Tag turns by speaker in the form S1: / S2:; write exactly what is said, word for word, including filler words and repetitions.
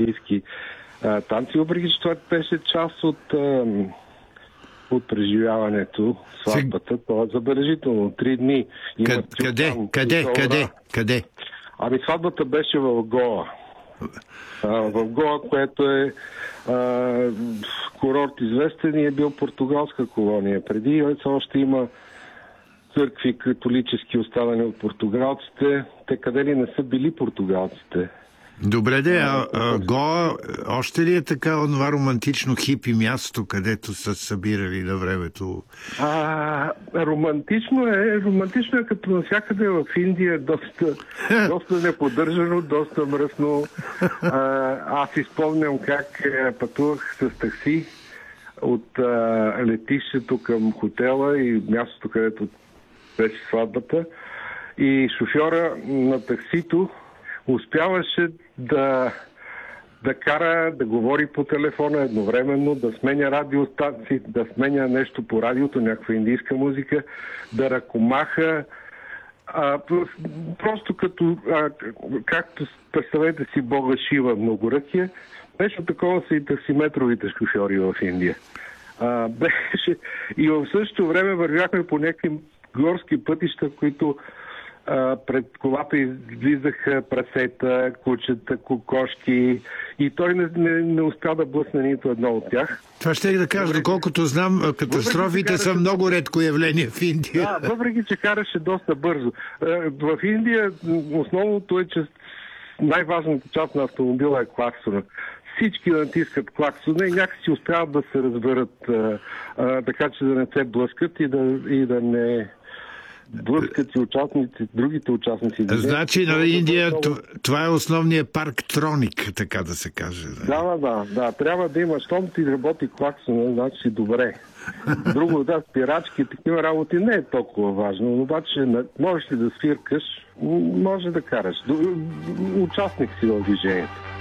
S1: индийски а, танци, въпреки че това беше част от, а, от преживяването, сватбата. Това е забележително. Три дни.
S2: Къде, къде, къде, къде, къде?
S1: Ами сватбата беше в Гоа. А, в Гоа, което е а, курорт известен и е бил португалска колония. Преди още има църкви католически останали от португалците. Те къде ли не са били португалците?
S2: Добре де, а, а Гоа още ли е така онова романтично хипи място, където са събирали на времето?
S1: А, романтично е, романтично е като навсякъде в Индия, доста, доста неподдържано, доста мръсно. А, аз си спомням как пътувах с такси от а, летището към хотела и мястото, където беше сватбата. И шофьора на таксито успяваше да, да кара, да говори по телефона едновременно, да сменя радиостанции, да сменя нещо по радиото, някаква индийска музика, да ръкомаха. А, просто като, а, както представете си Бога Шива многоръкия, нещо такова са и таксиметровите шофьори в Индия. А, беше... И в същото време вървяхме по някакви горски пътища, които а, пред колата излизаха прасета, кучета, кокошки и той не, не, не успя да блъсне нито едно от тях.
S2: Това ще да кажа, доколкото знам, катастрофите въпреки, са караше... много редко явление в Индия.
S1: Да, въпреки че караше доста бързо. В Индия основното е, че най-важната част на автомобила е клаксона. Всички натискат клаксона и някакси успяват да се разберат, а, а, така че да не се блъскат и да, и да не блъскат и участници, другите участници.
S2: Значи на Индия това е основният парк Троник, така да се каже.
S1: Да, да, да. да. Трябва да има, щом ти работи клаксона, значи добре. Друго, да, спирачки, такива работи не е толкова важно, обаче можеш ли да свиркаш, може да караш. Участник си в движението.